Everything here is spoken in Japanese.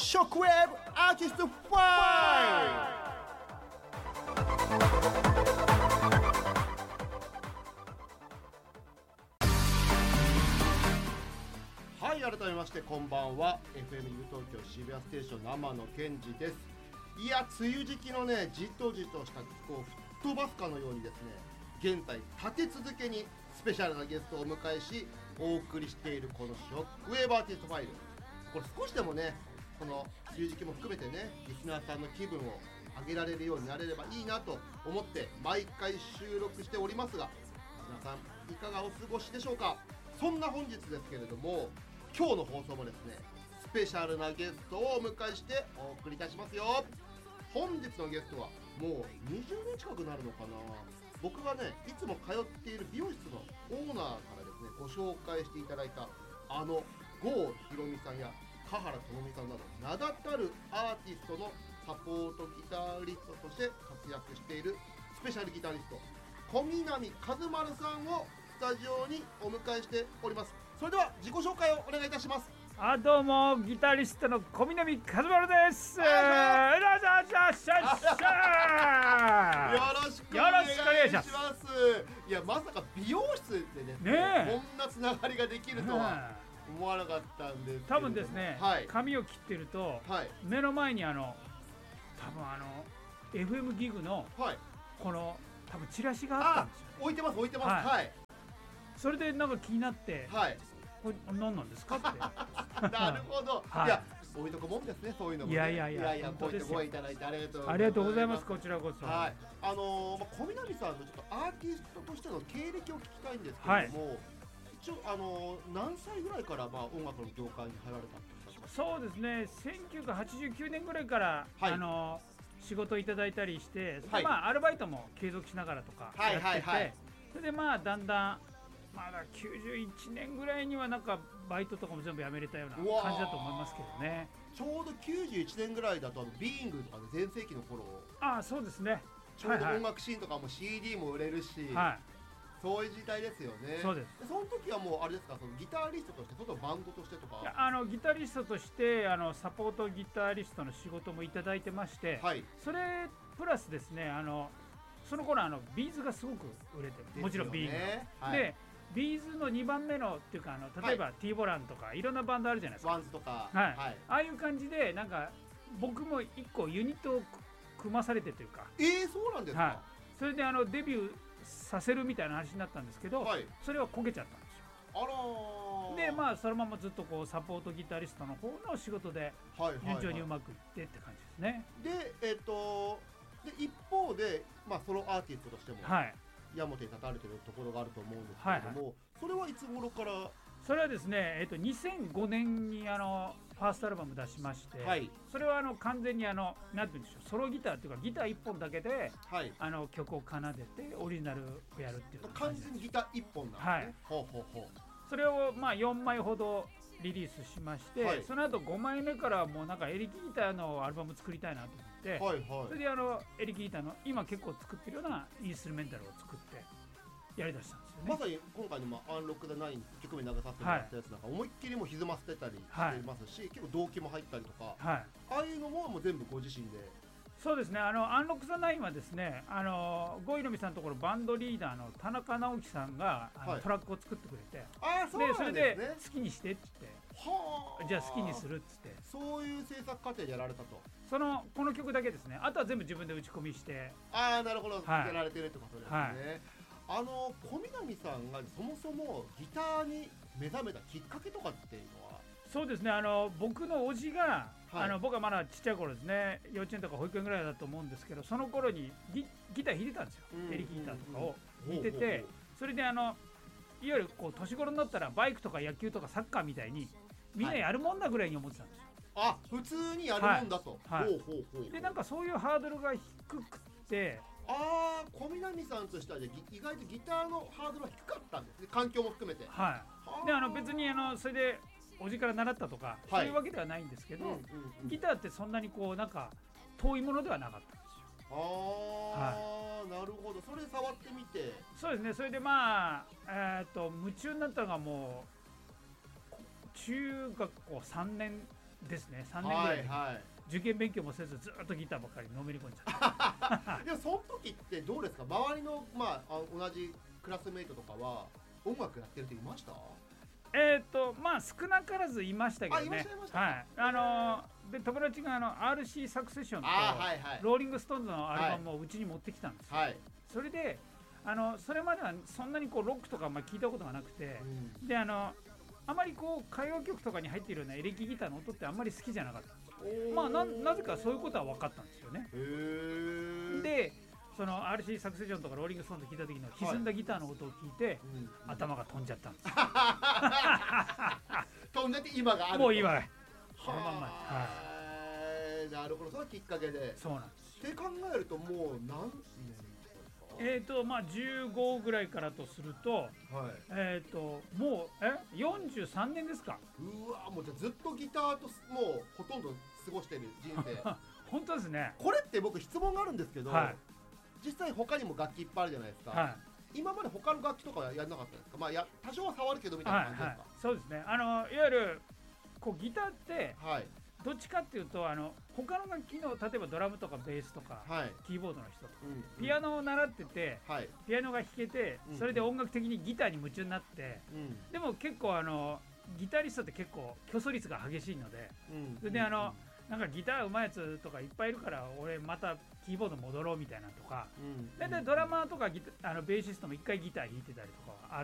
ショックウェーブアーティスト5。はい、改めましてこんばんは。 FMU 東京渋谷ステーション生野健二です。いや、梅雨時期のね、じとじとした気候を吹っ飛ばすかのようにですね、現在立て続けにスペシャルなゲストをお迎えしお送りしているこのショックウェーブアーティストファイル。これ少しでもね、この梅雨時期も含めてね、リスナーさんの気分を上げられるようになれればいいなと思って毎回収録しておりますが、皆さんいかがお過ごしでしょうか。そんな本日ですけれども、今日の放送もですね、スペシャルなゲストをお迎えしてお送りいたしますよ。本日のゲストはもう20年近くなるのかな。僕がね、いつも通っている美容室のオーナーからですね、ご紹介していただいた郷ひろみさんや華原朋美さんなど名だたるアーティストのサポートギタリストとして活躍しているスペシャルギタリスト小南和丸さんをスタジオにお迎えしております。それでは自己紹介をお願いいたします。 どうも、ギタリストの小南和丸です。よろしくお願いします。いや、まさか美容室でですね、こんなつながりができるとは思わなかったんですけど、 多分ですね、 はい、 髪を切ってると、 はい、 目の前に多分FM ギグの、 はい、 この多分チラシがあったんですよ。 置いてます、はいはい、 それでなんか気になって、 はい、 これ何なんですかってなるほど、はい、いや、置いとくもんですね、そういうのも、ね、 いやこうやってご縁いただいてありがとうございます。 こちらこそ。 はい、小南さんのちょっとアーティストとしての経歴を聞きたいんですけれども、はい、一応何歳ぐらいから音楽の業界に入られたんですか。そうですね、 1989年ぐらいから、はい、仕事をいただいたりして、 はい、 アルバイトも継続しながらとかやってて、それでだんだんまだ91年ぐらいにはなんかバイトとかも全部やめれたような感じだと思いますけどね。 ちょうど91年ぐらいだとビーイングとかで全盛期の頃。 そうですね。 ちょうど音楽シーンとかも CD も売れるし、はい、そういう時代ですよね。 そうです。 その時はもうあれですか、そのギタリストとして、そのバンドとしてとか。 ギタリストとしてサポートギタリストの仕事もいただいてまして、はい、それプラスですね、その頃ビーズがすごく売れて、もちろんビーイング、はい、でビーズの2番目のっていうか例えば、はい、ティーボランとかいろんなバンドあるじゃないですか。 ワンズとか、 はいはい、ああいう感じでなんか僕も1個ユニットを組まされてというか。 そうなんですか。 はい、それでデビューさせるみたいな話になったんですけど、はい、それはこけちゃったんですよ。でそのままずっとこうサポートギタリストの方の仕事で順調にうまくいってって感じですね。 で一方で、ソロアーティストとしても、はい、矢面に立たれてるところがあると思うんですけれども、はいはい、それはいつ頃から。 それはですね、2005年にファーストアルバム出しまして、はい、それは完全になんて言うんでしょう、ソロギターっていうかギター1本だけで、はい、曲を奏でてオリジナルをやるっていう感じです。完全にギター1本なんですね。はい、ほうほうほう。 それを4枚ほどリリースしまして、はい、その後5枚目からもうなんかエレキギターのアルバム作りたいなと思って、はいはい、それでエレキギターの今結構作ってるようなインストゥルメンタルを作ってやりだしたんですよね。 まさに今回のアンロック・ザ・ナイン曲目流させてもらったやつなんか思いっきりも歪ませてたりしてますし、はい、結構動機も入ったりとか、はい、ああいうのも全部ご自身で。 そうですね、アンロック・ザ・ナインはですね、郷ひろみさんのところバンドリーダーの田中直樹さんがはい、トラックを作ってくれて、それで好きにしてって言って、じゃあ好きにするっつって、そういう制作過程でやられたと。 この曲だけですね。あとは全部自分で打ち込みして。 なるほど、はい、やられてるってことですね。はい、小南さんがそもそもギターに目覚めたきっかけとかっていうのは。 そうですね、僕の叔父が、はい、僕はまだちっちゃい頃ですね、幼稚園とか保育園ぐらいだと思うんですけど、その頃にギター弾いてたんですよ。エレキギターとかを弾いてて、それでいわゆるこう年頃になったらバイクとか野球とかサッカーみたいにみんなやるもんだぐらいに思ってたんですよ。 はい、普通にやるもんだと。 でなんかそういうハードルが低くて。 小南さんとしては意外とギターのハードルは低かったんですね、環境も含めて。 はい、で別にそれでおじから習ったとか、そういうわけではないんですけど、ギターってそんなにこうなんか遠いものではなかったんですよ。 はい、なるほど。それ触ってみて。 そうですね。それで夢中になったのがもう中学校3年ですね。3年ぐらいで、 はい、 受験勉強もせずずっとギターばっかりのめり込んじゃってでもその時ってどうですか、周りの、同じクラスメイトとかは音楽やってる人いました？ まあ少なからずいましたけどね。はい。で友達がRC サクセションとローリングストーンズのアルバムをうちに持ってきたんですよ。 はい、 それでそれまではそんなにこうロックとかあんまり聞いたことがなくて、であまりこう歌謡曲とかに入っているようなエレキギターの音ってあんまり好きじゃなかったんですよ。まあなぜかそういうことは分かったんですよね。でその RC サクセションとかローリングストーンズ聞いた時の歪んだギターの音を聞いて、頭が飛んじゃったんですよ。 飛んでて今があると。 もう今そのまんま。なるほど、そのきっかけで。 そうなんです。 って考えるともう何年ですか？ まあ15ぐらいからとすると、 はい、 もう43年ですか。 うわ、もうじゃあずっとギターともうほとんど過ごしてる人生。 本当ですね。 これって僕質問があるんですけど、 はい、 実際他にも楽器いっぱいあるじゃないですか。 はい、 今まで他の楽器とかはやらなかったんですか？まあ多少は触るけどみたいな感じですか？ はいはい、そうですね。いわゆるこうギターって、はい、どっちかっていうと他の楽器の例えばドラムとかベースとか、はい、キーボードの人とか、ピアノを習ってて、はい、ピアノが弾けて、それで音楽的にギターに夢中になって、でも結構ギタリストって結構競争率が激しいので、それでなんかギター上手いやつとかいっぱいいるから俺またキーボード戻ろうみたいなとか、だいたいドラマーとかベーシストも一回ギター弾いてたりとかはあ